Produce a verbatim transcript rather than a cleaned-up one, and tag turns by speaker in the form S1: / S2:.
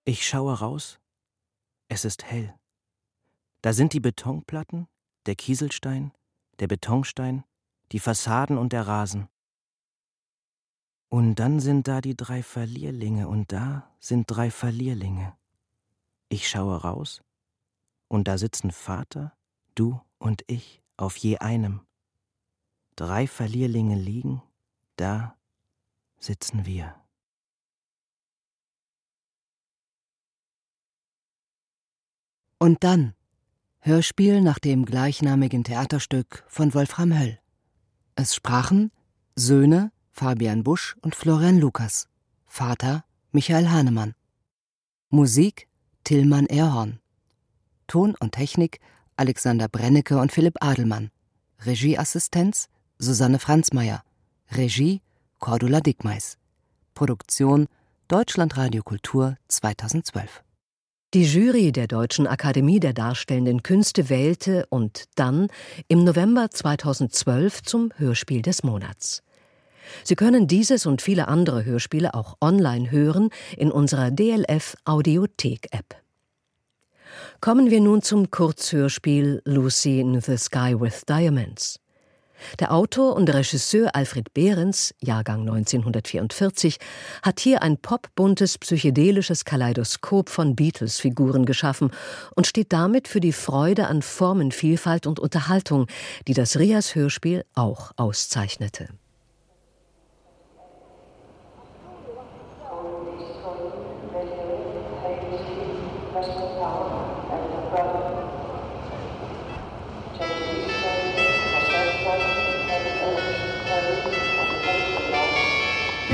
S1: Ich schaue raus, es ist hell. Da sind die Betonplatten, der Kieselstein, der Betonstein, die Fassaden und der Rasen. Und dann sind da die drei Verlierlinge und da sind drei Verlierlinge. Ich schaue raus und da sitzen Vater, du und ich auf je einem. Drei Verlierlinge liegen, da sitzen wir.
S2: Und dann Hörspiel nach dem gleichnamigen Theaterstück von Wolfram Höll. Es sprachen Söhne Fabian Busch und Florian Lukas, Vater Michael Hahnemann. Musik Tillmann Erhorn. Ton und Technik Alexander Brennecke und Philipp Adelmann. Regieassistenz Susanne Franzmeier. Regie Cordula Dickmeis. Produktion Deutschlandradio Kultur zweitausendzwölf.
S3: Die Jury der Deutschen Akademie der Darstellenden Künste wählte und dann im November zweitausendzwölf zum Hörspiel des Monats. Sie können dieses und viele andere Hörspiele auch online hören in unserer D L F Audiothek-App. Kommen wir nun zum Kurzhörspiel Lucy in the Sky with Diamonds. Der Autor und Regisseur Alfred Behrens, Jahrgang neunzehnhundertvierundvierzig, hat hier ein popbuntes, psychedelisches Kaleidoskop von Beatles-Figuren geschaffen und steht damit für die Freude an Formenvielfalt und Unterhaltung, die das Rias-Hörspiel auch auszeichnete.
S4: Thank you.